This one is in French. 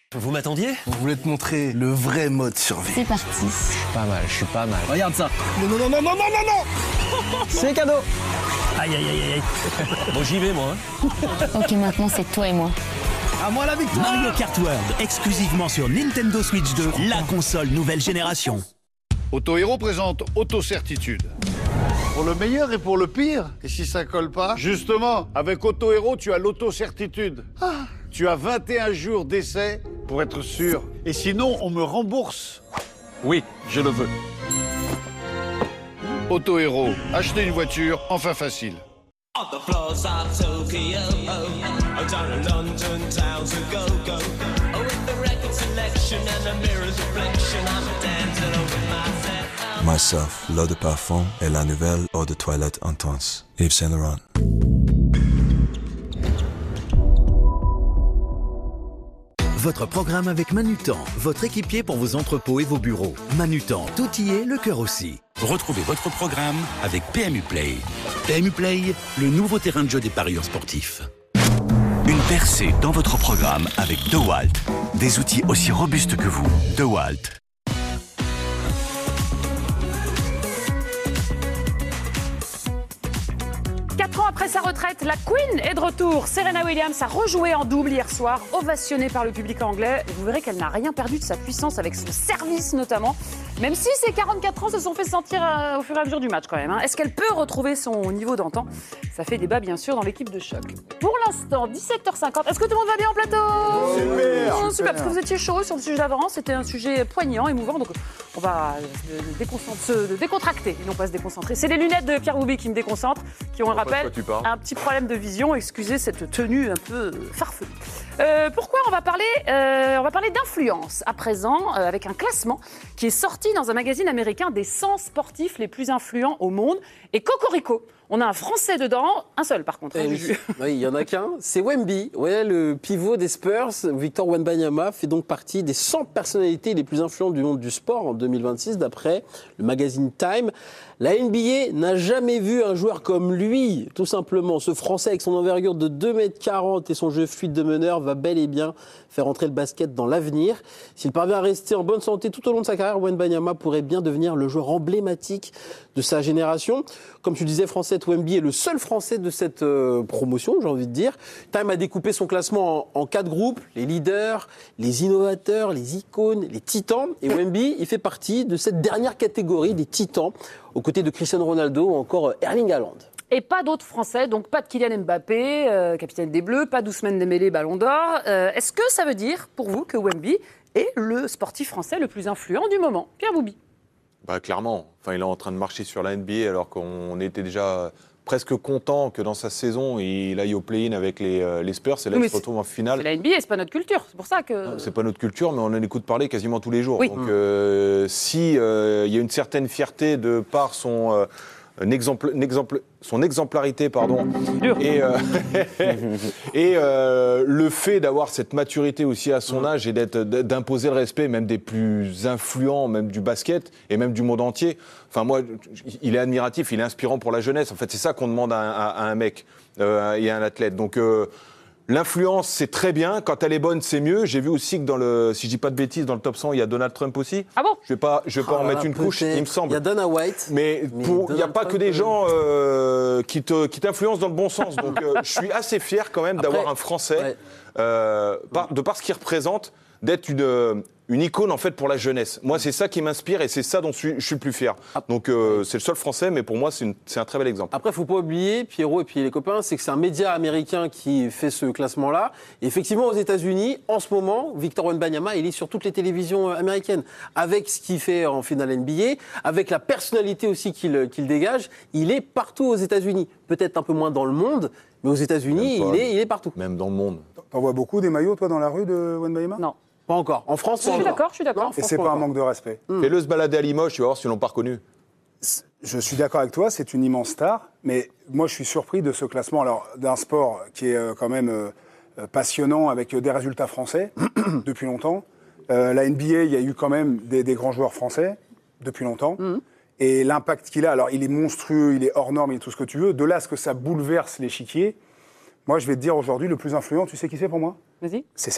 Vous m'attendiez? On voulait te montrer le vrai mode survie. C'est parti. Je suis pas mal. Regarde ça. Non. C'est cadeau. Aïe. Bon, j'y vais, moi. Ok, maintenant c'est toi et moi. À moi la victoire. Mario Kart World, exclusivement sur Nintendo Switch 2, la console nouvelle génération. Auto-Héros présente Auto-Certitude. Pour le meilleur et pour le pire. Et si ça colle pas? Justement, avec Auto-Héros, tu as l'auto-certitude. Tu as 21 jours d'essai pour être sûr. Et sinon, on me rembourse. Oui, je le veux. Auto-Héros, acheter une voiture, enfin facile. On the floors of Tokyo, down in London town to go. With the record selection and the mirror's reflection, I'm dancing over myself. Myself, l'eau de parfum et la nouvelle eau de toilette intense. Yves Saint Laurent. Votre programme avec Manutan, votre équipier pour vos entrepôts et vos bureaux. Manutan, tout y est, le cœur aussi. Retrouvez votre programme avec PMU Play. PMU Play, le nouveau terrain de jeu des parieurs sportifs. Une percée dans votre programme avec DeWalt. Des outils aussi robustes que vous. DeWalt. 4 ans après sa retraite, la Queen est de retour. Serena Williams a rejoué en double hier soir, ovationnée par le public anglais. Vous verrez qu'elle n'a rien perdu de sa puissance avec son service notamment, même si ses 44 ans se sont fait sentir au fur et à mesure du match quand même. Est-ce qu'elle peut retrouver son niveau d'antan? Ça fait débat bien sûr dans l'équipe de choc. Pour l'instant, 17h50. Est-ce que tout le monde va bien en plateau? Super, parce que vous étiez chaud sur le sujet d'avant. C'était un sujet poignant, émouvant. Donc on va se décontracter et non pas se déconcentrer. C'est les lunettes de Pierre Boubi qui me déconcentrent, qui ont, rappelle, un petit problème de vision. Excusez cette tenue un peu farfelue. Pourquoi on va parler d'influence à présent, avec un classement qui est sorti dans un magazine américain des 100 sportifs les plus influents au monde. Et cocorico, on a un Français dedans, un seul par contre. Oui, il y en a qu'un. C'est Wemby, le pivot des Spurs. Victor Wembanyama fait donc partie des 100 personnalités les plus influentes du monde du sport en 2026, d'après le magazine Time. La NBA n'a jamais vu un joueur comme lui, tout simplement. Ce Français, avec son envergure de 2,40 m et son jeu fluide de meneur, va bel et bien faire entrer le basket dans l'avenir. S'il parvient à rester en bonne santé tout au long de sa carrière, Wembanyama pourrait bien devenir le joueur emblématique de sa génération. Comme tu disais, Français, Wemby est le seul Français de cette promotion, j'ai envie de dire. Time a découpé son classement en 4 groupes, les leaders, les innovateurs, les icônes, les titans. Et Wemby, il fait partie de cette dernière catégorie des titans, aux côtés de Cristiano Ronaldo ou encore Erling Haaland. Et pas d'autres Français, donc pas de Kylian Mbappé, capitaine des Bleus, pas d'Ousmane Dembélé, Ballon d'Or. Est-ce que ça veut dire, pour vous, que Wemby est le sportif français le plus influent du moment? Pierre Boubi. Clairement. Enfin, il est en train de marcher sur la NBA alors qu'on était déjà presque content que dans sa saison, il aille au play-in avec les Spurs et là, il se retrouve en finale. C'est la NBA, c'est pas notre culture, c'est pour ça que... Non, c'est pas notre culture, mais on en écoute parler quasiment tous les jours. Oui. Donc, si il y a une certaine fierté de par son... son exemplarité, et le fait d'avoir cette maturité aussi à son âge et d'imposer le respect même des plus influents, même du basket et même du monde entier. Enfin, moi, il est admiratif, il est inspirant pour la jeunesse. En fait, c'est ça qu'on demande à un mec et à un athlète. Donc, l'influence, c'est très bien. Quand elle est bonne, c'est mieux. J'ai vu aussi que si je dis pas de bêtises, dans le top 100, il y a Donald Trump aussi. Ah bon? Je vais pas en mettre une couche, il me semble. Il y a Dana White. Mais il n'y a pas que des gens qui t'influencent dans le bon sens. Donc, je suis assez fier quand même d'avoir un Français, de par ce qu'il représente, d'être une icône en fait pour la jeunesse. Moi, c'est ça qui m'inspire et c'est ça dont je suis le plus fier. Donc, c'est le seul Français, mais pour moi, c'est un très bel exemple. Après, il ne faut pas oublier, Pierrot et puis les copains, c'est que c'est un média américain qui fait ce classement-là. Et effectivement, aux États-Unis, en ce moment, Victor Wembanyama, il est sur toutes les télévisions américaines. Avec ce qu'il fait en finale NBA, avec la personnalité aussi qu'il dégage, il est partout aux États-Unis. Peut-être un peu moins dans le monde, mais aux États-Unis, il est partout. Même dans le monde. T'en vois beaucoup des maillots, toi, dans la rue de Wembanyama? Non. Pas encore. En France, je suis d'accord. Et c'est pas un manque de respect. Fais-le se balader à Limoges, tu vas voir s'ils l'ont pas reconnu. Je suis d'accord avec toi, c'est une immense star, mais moi je suis surpris de ce classement, alors d'un sport qui est quand même passionnant avec des résultats français depuis longtemps. La NBA, il y a eu quand même des grands joueurs français depuis longtemps. Et l'impact qu'il a, alors il est monstrueux, il est hors norme, il est tout ce que tu veux. De là à ce que ça bouleverse l'échiquier, moi je vais te dire aujourd'hui, le plus influent, tu sais qui c'est pour moi? Vas-y. C'est